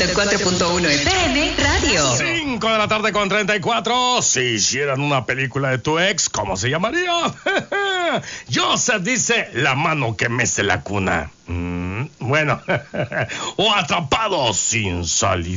104.1 FM Radio. 5 de la tarde con 34. Si hicieran una película de tu ex, ¿cómo se llamaría? Joseph dice, la mano que mece la cuna. Bueno. O Atrapado sin salida.